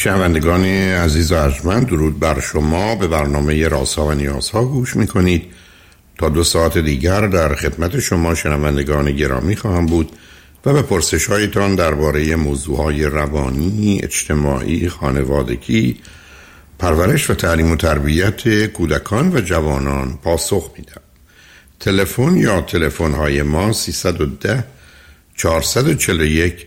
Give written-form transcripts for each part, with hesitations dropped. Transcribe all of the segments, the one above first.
شنوندگان عزیز و ارجمند، درود بر شما. به برنامه رازها و نیازها گوش میکنید. تا 2 ساعت دیگر در خدمت شما شنوندگان گرامی خواهم بود و به پرسش هایتان درباره موضوعهای روانی، اجتماعی، خانوادگی، پرورش و تعلیم و تربیت کودکان و جوانان پاسخ میدم. تلفن یا تلفن های ما 310 441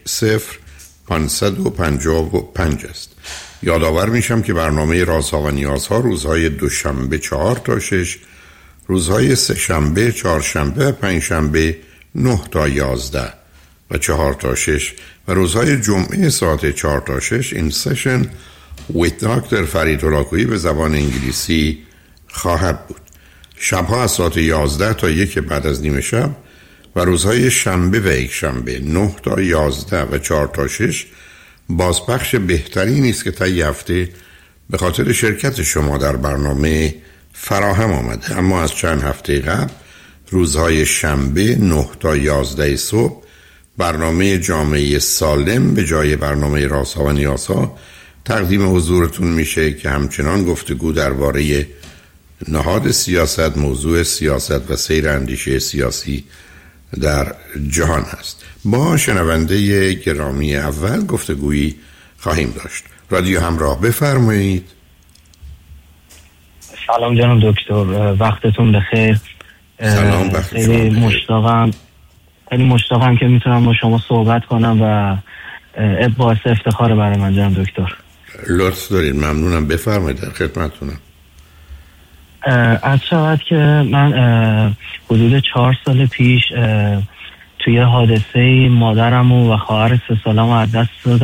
0555 است. یادآور میشم که برنامه رازها و نیازها روزهای دوشنبه 4 تا 6، روزهای سه‌شنبه، چهارشنبه و پنجشنبه 9 تا 11 و 4 تا 6 و روزهای جمعه ساعت 4 تا 6 این سشن with دکتر فرید هلاکویی به زبان انگلیسی خواهد بود. شبها از ساعت 11 تا 1 بعد از نیمه شب و روزهای شنبه و یک شنبه 9 تا 11 و 4 تا 6 بازپخش بهتری نیست که طی هفته به خاطر شرکت شما در برنامه فراهم آمده. اما از چند هفته قبل روزهای شنبه 9 تا 11 صبح برنامه جامعه سالم به جای برنامه رازها و نیازها تقدیم حضورتون میشه که همچنان گفتگو درباره نهاد سیاست، موضوع سیاست و سیر اندیشه سیاسی در جهان است. با شنونده گرامی اول گفتگویی خواهیم داشت. رادیو همراه، بفرمایید. سلام جناب دکتر، وقتتون بخیر. سلام، خیلی مشتاقم که میتونم با شما صحبت کنم و باعث افتخار برای من جناب دکتر. لطف دارید، ممنونم، بفرمایید، در خدمتتونم. از شود که من حدود 4 سال پیش توی حادثه مادرم و خواهر 3 سالم از دست دادم